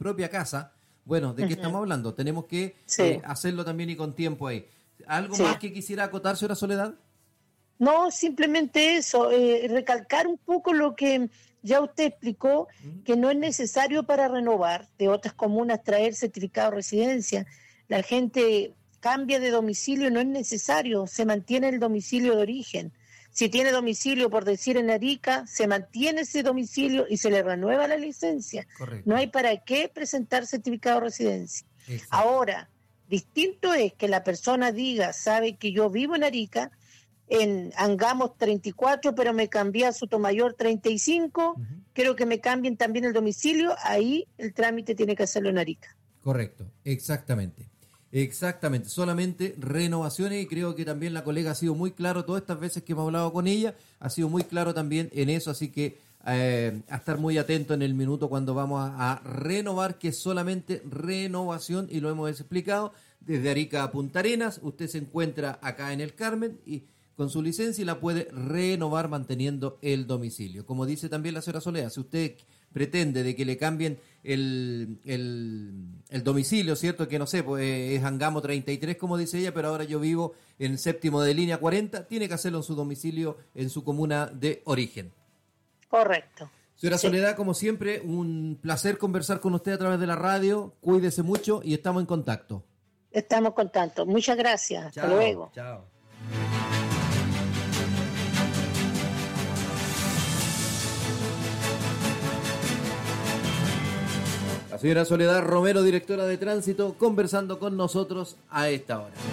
propia casa, bueno, ¿de qué estamos hablando? Tenemos que hacerlo también y con tiempo ahí. ¿Algo más que quisiera acotar, señora Soledad? No, simplemente eso, recalcar un poco lo que ya usted explicó, que no es necesario para renovar de otras comunas traer certificado de residencia. La gente cambia de domicilio, no es necesario, se mantiene el domicilio de origen. Si tiene domicilio, por decir, en Arica, se mantiene ese domicilio y se le renueva la licencia. Correcto. No hay para qué presentar certificado de residencia. Exacto. Ahora, distinto es que la persona diga, sabe que yo vivo en Arica, en Angamos 34, pero me cambié a Sotomayor 35, quiero que me cambien también el domicilio, ahí el trámite tiene que hacerlo en Arica. Correcto, exactamente, solamente renovaciones, y creo que también la colega ha sido muy claro todas estas veces que hemos hablado con ella, ha sido muy claro también en eso, así que a estar muy atento en el minuto cuando vamos a renovar, que es solamente renovación, y lo hemos explicado, desde Arica a Punta Arenas, usted se encuentra acá en el Carmen y con su licencia y la puede renovar manteniendo el domicilio. Como dice también la señora Soledad, si usted pretende de que le cambien el domicilio, ¿cierto? Que no sé, pues es Angamo 33, como dice ella, pero ahora yo vivo en séptimo de línea 40, tiene que hacerlo en su domicilio, en su comuna de origen. Correcto. Señora Soledad, como siempre, un placer conversar con usted a través de la radio, cuídese mucho y estamos en contacto. Estamos en contacto. Muchas gracias. Chao, hasta luego. Chao. La señora Soledad Romero, directora de Tránsito, conversando con nosotros a esta hora.